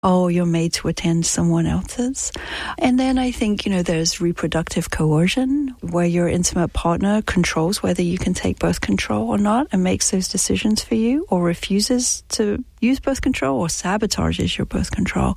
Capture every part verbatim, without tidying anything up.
oh, you're made to attend someone else's. And then I think, you know, there's reproductive coercion, where your intimate partner controls whether you can take birth control or not and makes those decisions for you, or refuses to use birth control or sabotages your birth control.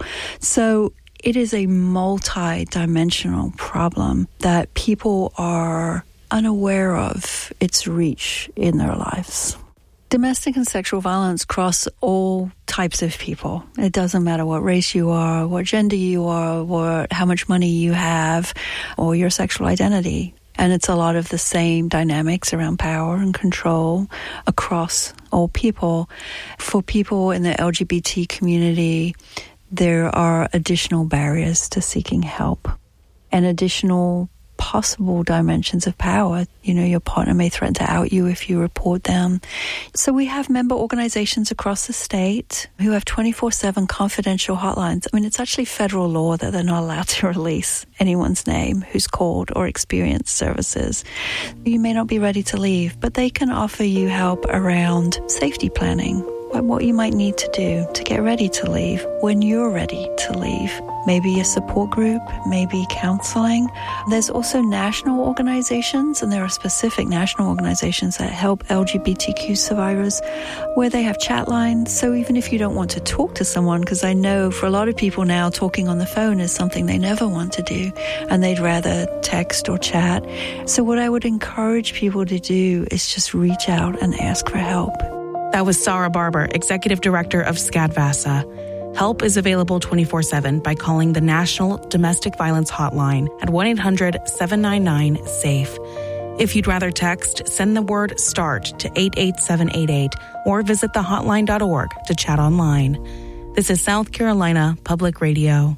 So it is a multi-dimensional problem that people are unaware of its reach in their lives. Domestic and sexual violence cross all types of people. It doesn't matter what race you are, what gender you are, what, how much money you have, or your sexual identity. And it's a lot of the same dynamics around power and control across all people. For people in the L G B T community, there are additional barriers to seeking help and additional possible dimensions of power. You know, your partner may threaten to out you if you report them. So we have member organizations across the state who have twenty-four seven confidential hotlines. I mean, it's actually federal law that they're not allowed to release anyone's name who's called or experienced services. You may not be ready to leave, but they can offer you help around safety planning, what you might need to do to get ready to leave when you're ready to leave. Maybe a support group, maybe counseling. There's also national organizations, and there are specific national organizations that help L G B T Q survivors where they have chat lines. So even if you don't want to talk to someone, because I know for a lot of people now, talking on the phone is something they never want to do, and they'd rather text or chat. So what I would encourage people to do is just reach out and ask for help. That was Sarah Barber, Executive Director of SCADVASA. Help is available twenty-four seven by calling the National Domestic Violence Hotline at one eight hundred seven nine nine SAFE. If you'd rather text, send the word START to eight eight seven eight eight or visit the hotline dot org to chat online. This is South Carolina Public Radio.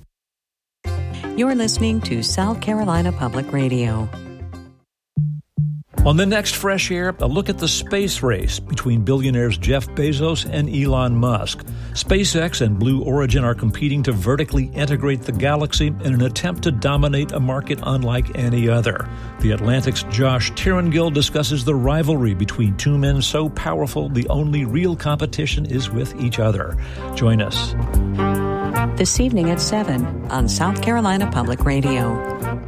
You're listening to South Carolina Public Radio. On the next Fresh Air, a look at the space race between billionaires Jeff Bezos and Elon Musk. SpaceX and Blue Origin are competing to vertically integrate the galaxy in an attempt to dominate a market unlike any other. The Atlantic's Josh Tirangill discusses the rivalry between two men so powerful the only real competition is with each other. Join us this evening at seven on South Carolina Public Radio.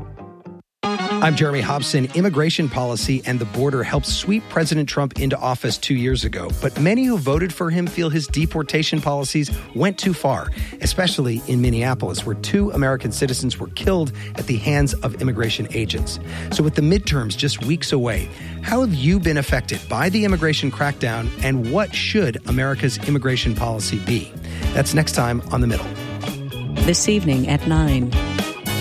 I'm Jeremy Hobson. Immigration policy and the border helped sweep President Trump into office two years ago. But many who voted for him feel his deportation policies went too far, especially in Minneapolis, where two American citizens were killed at the hands of immigration agents. So with the midterms just weeks away, how have you been affected by the immigration crackdown, and what should America's immigration policy be? That's next time on The Middle. This evening at nine.